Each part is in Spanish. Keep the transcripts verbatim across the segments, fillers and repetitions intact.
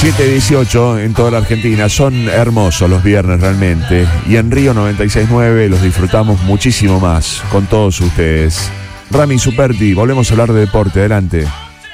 siete dieciocho en toda la Argentina. Son hermosos los viernes realmente. Y en Río noventa y seis nueve los disfrutamos muchísimo más con todos ustedes. Rami Superti, volvemos a hablar de deporte. Adelante.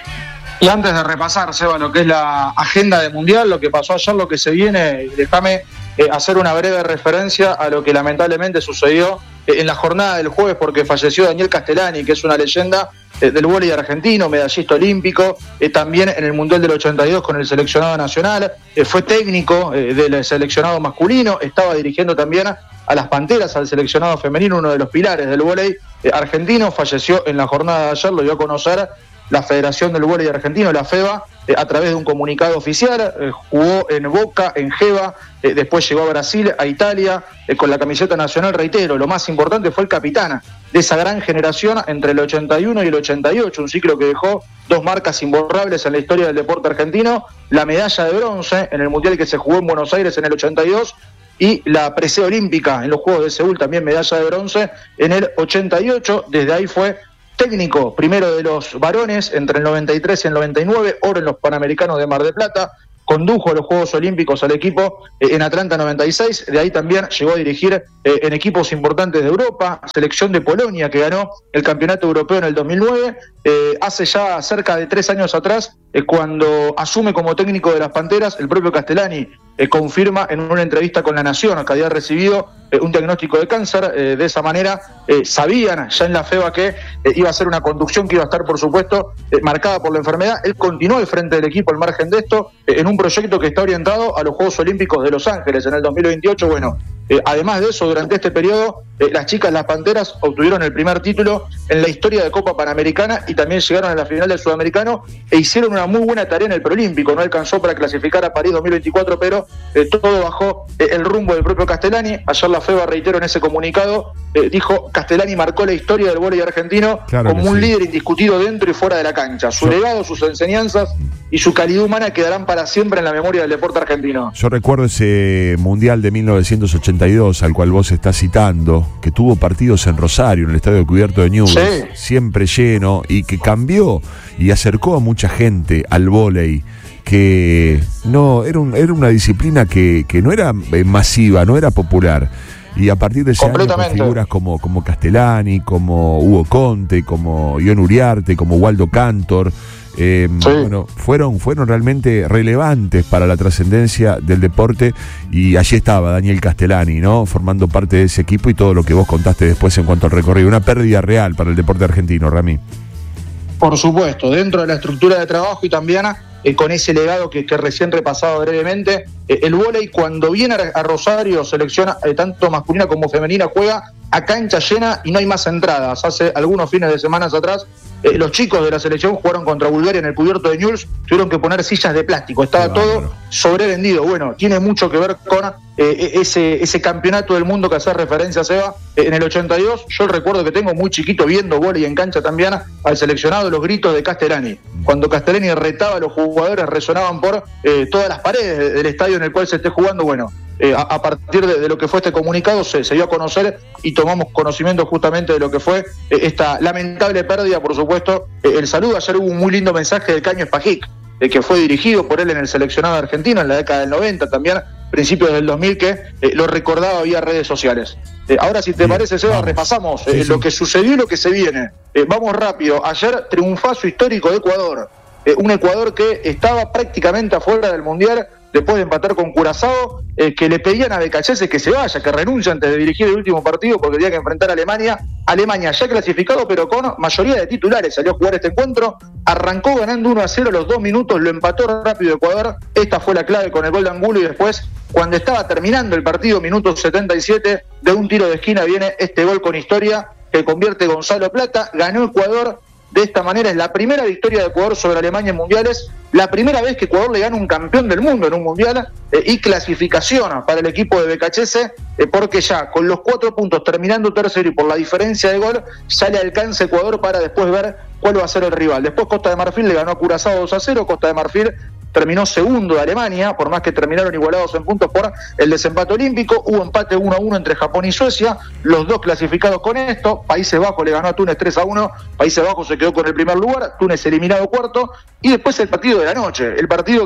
Y antes de repasar, Seba, lo que es la agenda de Mundial, lo que pasó ayer, lo que se viene, déjame eh, hacer una breve referencia a lo que lamentablemente sucedió eh, en la jornada del jueves, porque falleció Daniel Castellani, que es una leyenda eh, del vóley argentino, medallista olímpico, eh, también en el Mundial del ochenta y dos con el seleccionado nacional, eh, fue técnico eh, del seleccionado masculino, estaba dirigiendo también a las Panteras, al seleccionado femenino, uno de los pilares del vóley eh, argentino. Falleció en la jornada de ayer, lo dio a conocer la Federación del Vóley Argentino, la FEVA, eh, a través de un comunicado oficial. Eh, jugó en Boca, en Geva, eh, después llegó a Brasil, a Italia, eh, con la camiseta nacional. Reitero, lo más importante fue el capitán de esa gran generación entre el ochenta y uno y el ochenta y ocho, un ciclo que dejó dos marcas imborrables en la historia del deporte argentino: la medalla de bronce en el Mundial que se jugó en Buenos Aires en el ochenta y dos, y la presea olímpica en los Juegos de Seúl, también medalla de bronce en el ochenta y ocho. Desde ahí fue técnico primero de los varones entre el noventa y tres y el noventa y nueve, oro en los Panamericanos de Mar del Plata, condujo los Juegos Olímpicos al equipo eh, en Atlanta noventa y seis, de ahí también llegó a dirigir eh, en equipos importantes de Europa, selección de Polonia que ganó el Campeonato Europeo en el dos mil nueve, eh, hace ya cerca de tres años atrás, eh, cuando asume como técnico de las Panteras, el propio Castellani eh, confirma en una entrevista con La Nación que había recibido eh, un diagnóstico de cáncer. Eh, de esa manera eh, sabían ya en la FEVA que eh, iba a ser una conducción que iba a estar, por supuesto, eh, marcada por la enfermedad. Él continuó al frente del equipo al margen de esto, eh, en un proyecto que está orientado a los Juegos Olímpicos de Los Ángeles en el dos mil veintiocho. Bueno, eh, además de eso, durante este periodo, eh, las chicas, las Panteras, obtuvieron el primer título en la historia de Copa Panamericana y también llegaron a la final del Sudamericano e hicieron una muy buena tarea en el Preolímpico. No alcanzó para clasificar a París dos mil veinticuatro, pero eh, todo bajo eh, el rumbo del propio Castellani. Ayer la FEVA, reitero, en ese comunicado, eh, dijo: Castellani marcó la historia del vóley argentino claro como un sí. líder indiscutido dentro y fuera de la cancha. Su Yo... legado, sus enseñanzas y su calidad humana quedarán para siempre en la memoria del deporte argentino. Yo recuerdo ese Mundial de mil novecientos ochenta y dos al cual vos estás citando, que tuvo partidos en Rosario, en el Estadio Cubierto de Newell's, sí. siempre lleno, y que cambió y acercó a mucha gente al vóley, que no era, un, era una disciplina que, que no era masiva, no era popular. Y a partir de ese año, con figuras como, como Castellani, como Hugo Conte, como Ion Uriarte, como Waldo Cantor, eh, sí. bueno, fueron, fueron realmente relevantes para la trascendencia del deporte. Y allí estaba Daniel Castellani, ¿no?, formando parte de ese equipo, y todo lo que vos contaste después en cuanto al recorrido. Una pérdida real para el deporte argentino, Rami. Por supuesto, dentro de la estructura de trabajo y también eh, con ese legado que, que recién repasaba brevemente, eh, el vóley cuando viene a, a Rosario, selección eh, tanto masculina como femenina, juega a cancha llena y no hay más entradas. Hace algunos fines de semana atrás, eh, los chicos de la selección jugaron contra Bulgaria en el Cubierto de Newell's, tuvieron que poner sillas de plástico, estaba no, todo no. sobrevendido. Bueno, tiene mucho que ver con eh, ese, ese campeonato del mundo que hace referencia a Seba eh, en el ochenta y dos. Yo recuerdo que tengo muy chiquito viendo vóley en cancha también al seleccionado, los gritos de Castellani. Cuando Castellani retaba a los jugadores, resonaban por eh, todas las paredes del estadio en el cual se esté jugando. Bueno, Eh, a, a partir de, de lo que fue este comunicado se, se dio a conocer y tomamos conocimiento justamente de lo que fue eh, esta lamentable pérdida. Por supuesto, eh, el saludo. Ayer hubo un muy lindo mensaje del Caño Spajic, eh, que fue dirigido por él en el seleccionado argentino en la década del noventa, también principios del dos mil, que eh, lo recordaba vía redes sociales. Eh, ahora, si te Bien, parece, Seba, vamos. repasamos eh, sí, sí. lo que sucedió y lo que se viene. Eh, vamos rápido. Ayer, triunfazo histórico de Ecuador. Eh, un Ecuador que estaba prácticamente afuera del Mundial después de empatar con Curazao, eh, que le pedían a Becachese que se vaya, que renuncie antes de dirigir el último partido porque tenía que enfrentar a Alemania. Alemania ya clasificado, pero con mayoría de titulares salió a jugar este encuentro, arrancó ganando uno a cero a los dos minutos, lo empató rápido Ecuador. Esta fue la clave con el gol de Angulo, y después, cuando estaba terminando el partido, minuto setenta y siete, de un tiro de esquina viene este gol con historia que convierte Gonzalo Plata. Ganó Ecuador. De esta manera es la primera victoria de Ecuador sobre Alemania en mundiales, la primera vez que Ecuador le gana un campeón del mundo en un mundial, eh, y clasificación para el equipo de Becachese, eh, porque ya con los cuatro puntos terminando tercero y por la diferencia de gol, ya le alcanza Ecuador para después ver cuál va a ser el rival. Después Costa de Marfil le ganó a Curazao dos a cero, Costa de Marfil terminó segundo de Alemania, por más que terminaron igualados en puntos por el desempate olímpico. Hubo empate uno a uno entre Japón y Suecia, los dos clasificados con esto. Países Bajos le ganó a Túnez tres a uno, Países Bajos se quedó con el primer lugar, Túnez eliminado cuarto. Y después el partido de la noche, el partido que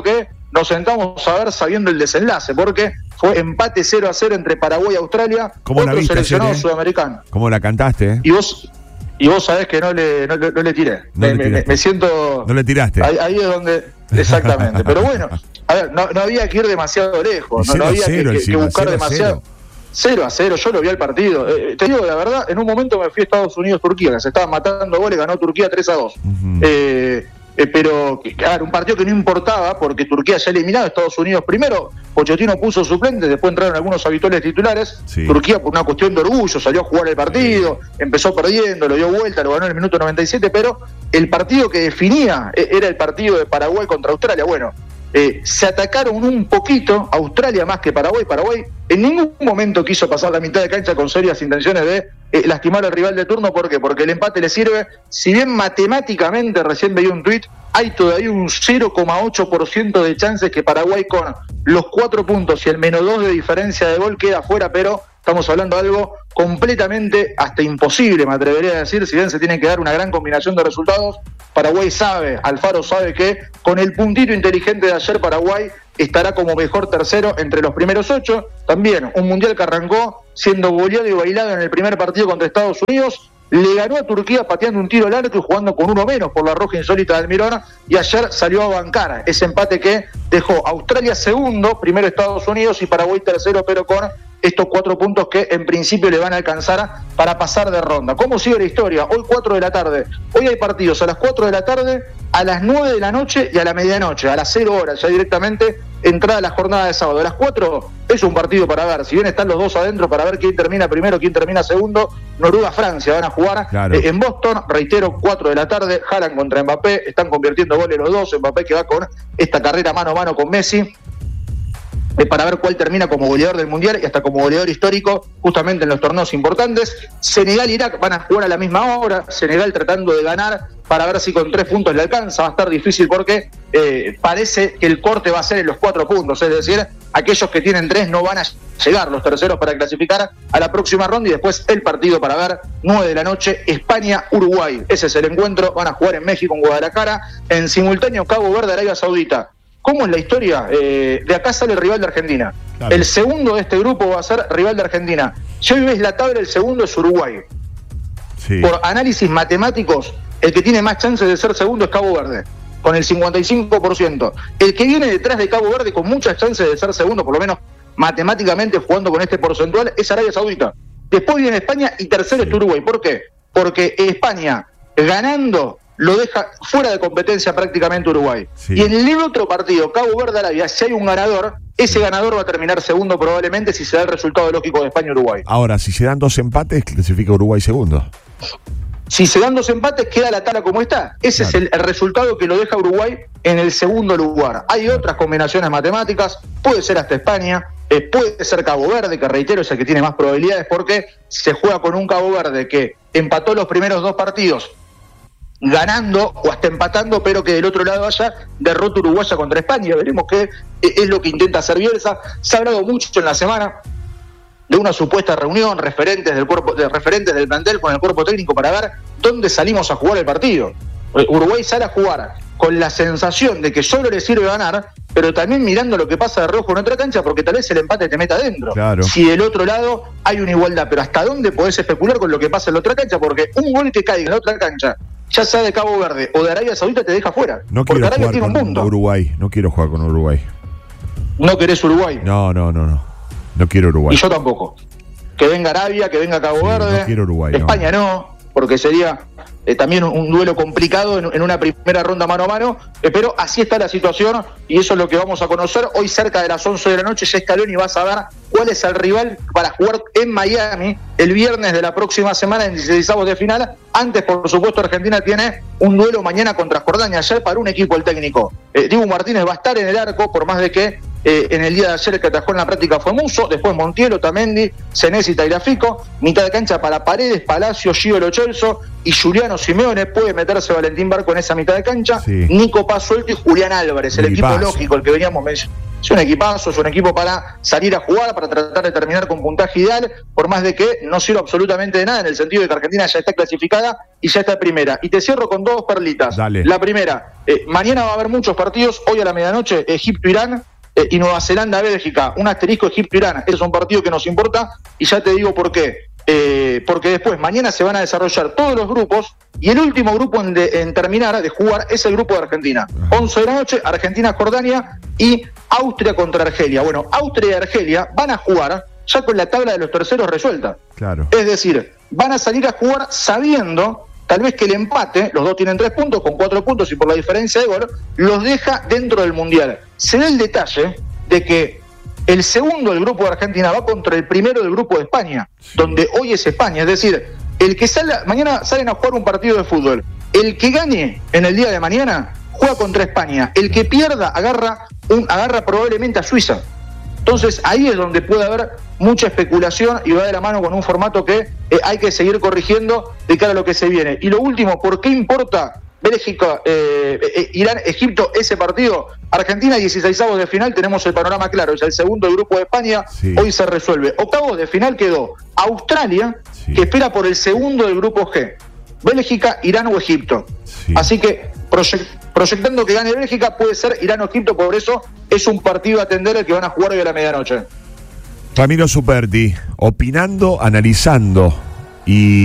nos sentamos a ver sabiendo el desenlace, porque fue empate cero a cero entre Paraguay y Australia, ¿Cómo otro la viste, seleccionado ayer, eh? sudamericano. ¿Cómo la cantaste? Eh? Y vos y vos sabés que no le, no, no le tiré. No me, le me, me siento... No le tiraste. Ahí, ahí es donde... Exactamente. Pero bueno, a ver, no, no había que ir demasiado lejos, no, no había que, que, que buscar demasiado... cero a cero, yo lo vi al partido. Eh, te digo la verdad, en un momento me fui a Estados Unidos-Turquía, que se estaban matando goles, ganó Turquía tres a dos. Uh-huh. eh, eh, pero, claro, un partido que no importaba, porque Turquía ya eliminado a Estados Unidos primero. Pochettino puso suplente, después entraron algunos habituales titulares. Sí. Turquía, por una cuestión de orgullo, salió a jugar el partido, sí. empezó perdiendo, lo dio vuelta, lo ganó en el minuto noventa y siete, pero el partido que definía era el partido de Paraguay contra Australia. Bueno, Eh, se atacaron un poquito, Australia más que Paraguay. Paraguay en ningún momento quiso pasar la mitad de cancha con serias intenciones de eh, lastimar al rival de turno. ¿Por qué? Porque el empate le sirve, si bien matemáticamente, recién veía un tuit, hay todavía un cero coma ocho por ciento de chances que Paraguay con los cuatro puntos y el menos dos de diferencia de gol queda fuera, pero estamos hablando de algo completamente hasta imposible, me atrevería a decir, si bien se tiene que dar una gran combinación de resultados. Paraguay sabe, Alfaro sabe que con el puntito inteligente de ayer Paraguay estará como mejor tercero entre los primeros ocho. También un mundial que arrancó siendo goleado y bailado en el primer partido contra Estados Unidos. Le ganó a Turquía pateando un tiro al arco y jugando con uno menos por la roja insólita de Almirón, y ayer salió a bancar ese empate que dejó Australia segundo, primero Estados Unidos y Paraguay tercero, pero con estos cuatro puntos que en principio le van a alcanzar para pasar de ronda. ¿Cómo sigue la historia? Hoy cuatro de la tarde. Hoy hay partidos a las cuatro de la tarde, a las nueve de la noche y a la medianoche, a las cero horas, ya directamente entrada a la jornada de sábado. A las cuatro es un partido para ver, si bien están los dos adentro para ver quién termina primero, quién termina segundo. Noruega-Francia van a jugar claro. eh, en Boston, reitero, cuatro de la tarde, Haaland contra Mbappé, están convirtiendo goles los dos, Mbappé que va con esta carrera mano a mano con Messi, eh, para ver cuál termina como goleador del Mundial y hasta como goleador histórico justamente en los torneos importantes. Senegal-Irak van a jugar a la misma hora, Senegal tratando de ganar para ver si con tres puntos le alcanza. Va a estar difícil porque eh, parece que el corte va a ser en los cuatro puntos, es decir, aquellos que tienen tres no van a llegar, los terceros, para clasificar a la próxima ronda. Y después el partido para ver, nueve de la noche, España-Uruguay. Ese es el encuentro, van a jugar en México, en Guadalajara, en simultáneo Cabo Verde, Arabia Saudita. ¿Cómo es la historia? Eh, de acá sale el rival de Argentina. Claro. El segundo de este grupo va a ser rival de Argentina. Si hoy ves la tabla, el segundo es Uruguay. Sí. Por análisis matemáticos, el que tiene más chances de ser segundo es Cabo Verde, con el cincuenta y cinco por ciento. El que viene detrás de Cabo Verde con muchas chances de ser segundo, por lo menos matemáticamente jugando con este porcentual, es Arabia Saudita. Después viene España y tercero sí. es Uruguay. ¿Por qué? Porque España, ganando, lo deja fuera de competencia prácticamente Uruguay. Sí. Y en el otro partido, Cabo Verde-Arabia, si hay un ganador, ese ganador va a terminar segundo probablemente si se da el resultado lógico de España-Uruguay. Ahora, si se dan dos empates, clasifica Uruguay segundo. Si se dan dos empates, queda la tabla como está. Ese claro. es el, el resultado que lo deja Uruguay en el segundo lugar. Hay otras combinaciones matemáticas, puede ser hasta España, eh, puede ser Cabo Verde, que reitero es el que tiene más probabilidades, porque se juega con un Cabo Verde que empató los primeros dos partidos ganando o hasta empatando, pero que del otro lado haya derrota uruguaya contra España. Veremos qué es lo que intenta hacer Bielsa. Se ha hablado mucho en la semana de una supuesta reunión, referentes del cuerpo, de referentes del plantel con el cuerpo técnico para ver dónde salimos a jugar el partido. Uruguay sale a jugar con la sensación de que solo le sirve ganar, pero también mirando lo que pasa de rojo en otra cancha, porque tal vez el empate te meta adentro. Claro. Si del otro lado hay una igualdad, pero ¿hasta dónde podés especular con lo que pasa en la otra cancha? Porque un gol que caiga en la otra cancha, ya sea de Cabo Verde o de Arabia Saudita, te deja fuera. No porque quiero Arabia jugar tiene un con punto. Uruguay, no quiero jugar con Uruguay. ¿No querés Uruguay? No, no, no, no. No quiero Uruguay. Y yo tampoco. Que venga Arabia, que venga Cabo sí, Verde. No quiero Uruguay. España no, no porque sería eh, también un, un duelo complicado en, en una primera ronda mano a mano, eh, pero así está la situación y eso es lo que vamos a conocer. Hoy cerca de las once de la noche ya Scaloni va a saber cuál es el rival para jugar en Miami el viernes de la próxima semana en dieciseisavos de final. Antes, por supuesto, Argentina tiene un duelo mañana contra Jordania. Ayer para un equipo el técnico. Eh, Dibu Martínez va a estar en el arco, por más de que Eh, en el día de ayer el que atajó en la práctica fue Musso, después Montiel, Otamendi, Senesi y Tagliafico, mitad de cancha para Paredes, Palacio, Gio Lo Celso y Juliano Simeone, puede meterse Valentín Barco en esa mitad de cancha, sí. Nico Paz suelto y Julián Álvarez, el equipo lógico, el que veníamos mencionando. Es un equipazo, es un equipo para salir a jugar, para tratar de terminar con puntaje ideal, por más de que no sirva absolutamente de nada, en el sentido de que Argentina ya está clasificada y ya está primera. Y te cierro con dos perlitas. Dale. La primera, eh, mañana va a haber muchos partidos, hoy a la medianoche, Egipto-Irán, Eh, y Nueva Zelanda-Bélgica, un asterisco Egipto-Irán. Ese es un partido que nos importa y ya te digo por qué. Eh, porque después, mañana se van a desarrollar todos los grupos y el último grupo en, de, en terminar de jugar es el grupo de Argentina. once de la noche, Argentina-Jordania y Austria contra Argelia. Bueno, Austria y Argelia van a jugar ya con la tabla de los terceros resuelta. Claro. Es decir, van a salir a jugar sabiendo tal vez que el empate, los dos tienen tres puntos, con cuatro puntos y por la diferencia de gol, los deja dentro del Mundial. Se da el detalle de que el segundo del grupo de Argentina va contra el primero del grupo de España, sí. donde hoy es España. Es decir, el que sale, mañana salen a jugar un partido de fútbol. El que gane en el día de mañana juega contra España. El que pierda agarra, un, agarra probablemente a Suiza. Entonces ahí es donde puede haber mucha especulación y va de la mano con un formato que eh, hay que seguir corrigiendo de cara a lo que se viene. Y lo último, ¿por qué importa Bélgica, eh, eh, Irán, Egipto, ese partido? Argentina, dieciseisavos de final, tenemos el panorama claro, es el segundo del grupo de España, sí. Hoy se resuelve. Octavos de final quedó Australia, sí. que espera por el segundo del grupo G. Bélgica, Irán o Egipto. Sí. Así que proyect, proyectando que gane Bélgica, puede ser Irán o Egipto, por eso es un partido a atender el que van a jugar hoy a la medianoche. Ramiro Superti, opinando, analizando y